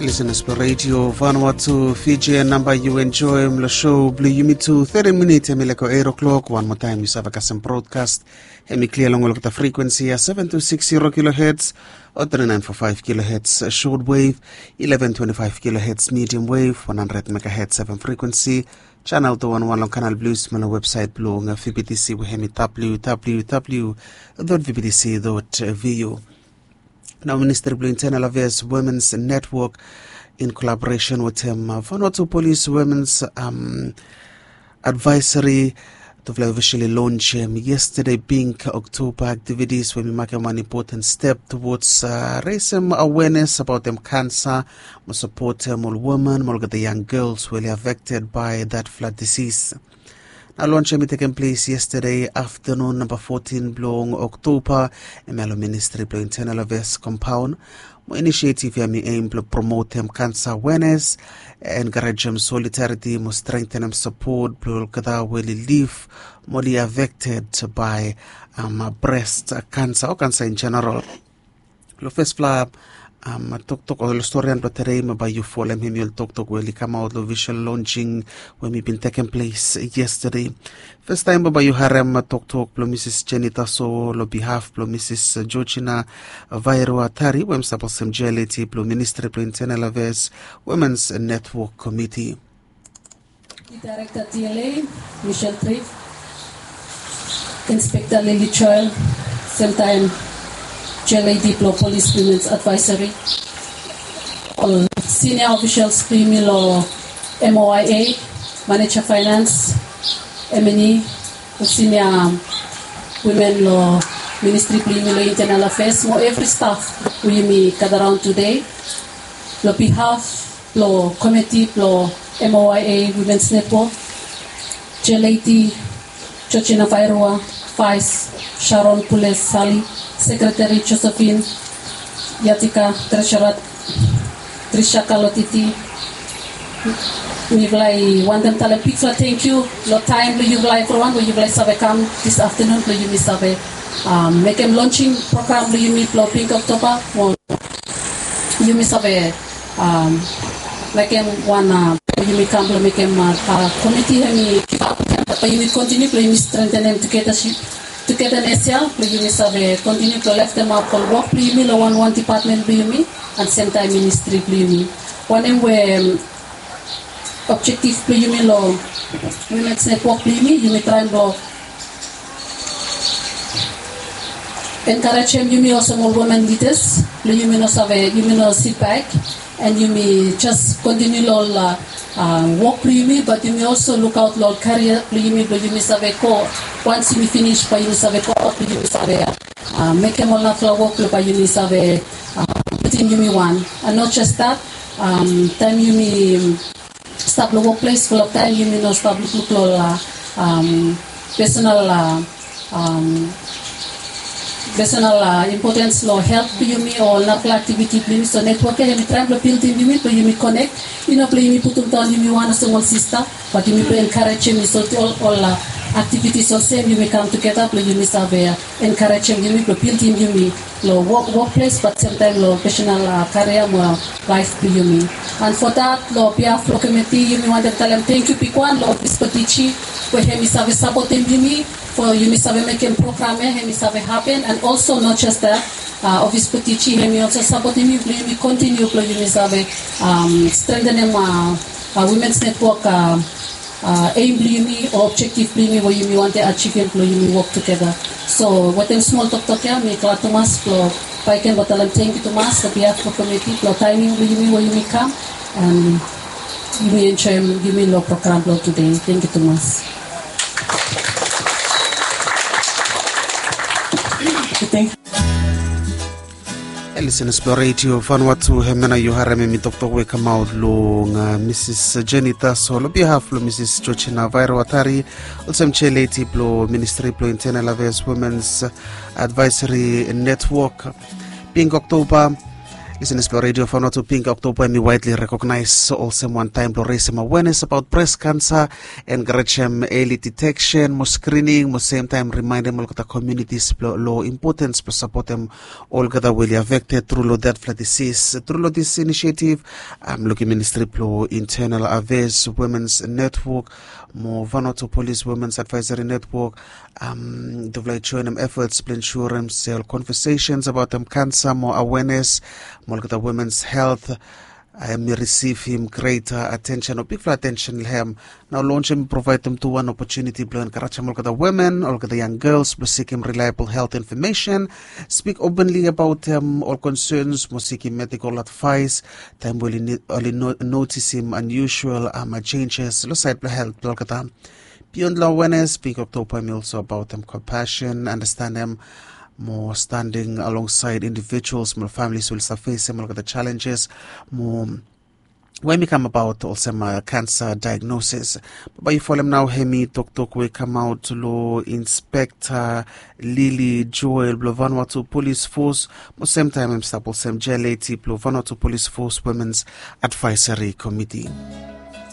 Listeners for Radio Vanuatu, Fiji, and number you enjoy the show, Blue Yumi to 30 minutes, Emileko 8 o'clock. One more time, you have a broadcast. Hemi clear along with the frequency 7260 kilohertz or 3945 kilohertz short wave, 1125 kilohertz medium wave, 100 megahertz 7 frequency. Channel 211 on Canal Blues, my website blue on VBTC, we hemi www.vbtc.vu. Now, Ministry Blue Internal Affairs Women's Network, in collaboration with Vanuatu Police Women's Advisory, to officially launch yesterday, being October activities, when we mark one important step towards raising awareness about cancer, more support more women, more the young girls who are affected by that flood disease. Now, launch taken place yesterday afternoon, number 14, blong October, Emelo Ministry Blue Internal Affairs Compound. Mo initiative aim to promote cancer awareness, encourage solidarity, mo strengthen support, blue kada will live more affected by breast cancer or cancer in general. Lo first flap tok or historian but today by you for him will talk will come out the visual launching when we been taking place yesterday. First time by you harem talk plo Mrs. Jenita so lo behalf plo Mrs. Georgina Vairo Atari wem sapos MJLT plo Ministry plo Internal Affairs Women's Network Committee. Director TLA Michelle Triff, Inspector Lily Choil, same time JLAD Police Women's Advisory, all senior officials, Primilo MOIA, Manager Finance, MNE, senior women law, Ministry Primilo Internal Affairs, more every staff we meet around today. Lo behalf, lo committee, lo MOIA Women's Network, JLAD, Georgina Vairo, Vice Sharon Pules Sali, Secretary Josephine Yatika, Treasurer Trisha Kalotiti. We want them to big thank you. No time you for one, you have come this afternoon, you miss make them launching program, you meet Pink October, you miss make them one, you may come, make them committee, you continue to strengthen them together NSL, you continue to left them up for work, one department, and same time ministry, one way objective, women's network, you may try and encourage them, you may also more women leaders, you may not sit back, and you may just continue work, but you may also look out Lord career, you may go once you finish, but you may make them all not work, but you may putting you may one, and not just that, time you may stop the workplace full of time, you may not stop personal importance law help you me or not activity please so network you may try to build in you may connect you know play me put on you one small sister but you may encourage me so all activities so same you may come together play you may survey encourage you may build in you me law workplace but sometimes law personal career more life you me and for that law behalf of committee you may want to tell them thank you pick one law this petition where he service supporting me for you may make a program he may happen and also not just that office petition he may also supporting me continue you may strengthen women's network aim me or objective me where you may want to achieve you may work together so what them small talk here me glad to mass if I can but thank you to mass the behalf of committee timing where you may come and you may enjoy you may law program today thank you to mass. Listeners for Radio Vanuatu hemena yuhareme mitokto we kamaud long Mrs. Jenita so lo behalf lo Mrs. Georgina Vairo Atari also mcheleti plo Ministry plo Internal Affairs Women's Advisory Network being October Listen to Radio Vanuatu Pink October me widely recognized also one time to raise some awareness about breast cancer, encourage early detection, more screening, more same time remind them all the communities low importance to support them all that will be affected through low death flood disease. Through this initiative, looking Ministry Pro Internal Affairs Women's Network, more Vanuatu Police Women's Advisory Network, develop join efforts to ensure conversations about cancer, more awareness, more the women's health. I may receive him greater attention or big attention him. Now launch him, provide them to one opportunity to encourage him, the women, all the young girls, to seek him reliable health information, speak openly about all concerns, seek him medical advice, time will only notice him unusual changes, side health, beyond awareness, Pink October also about compassion, understand them, more standing alongside individuals, more families will face them, look at the challenges, more when we come about also cancer diagnosis. But you follow now, Hemi Tok we come out to law Inspector Lily Joel Vanuatu Police Force, but same time I'm stable same JLAT Vanuatu Police Force Women's Advisory Committee.